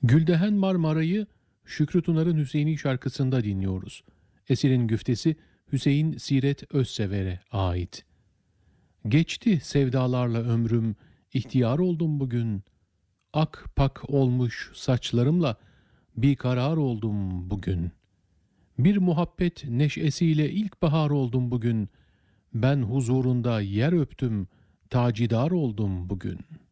Güldehen Marmara'yı Şükrü Tunar'ın Hüseyini şarkısında dinliyoruz. Eserin güftesi Hüseyin Siret Özsever'e ait. Geçti sevdalarla ömrüm, ihtiyar oldum bugün. Ak pak olmuş saçlarımla bir karar oldum bugün. Bir muhabbet neşesiyle ilkbahar oldum bugün. Ben huzurunda yer öptüm, tacidar oldum bugün.''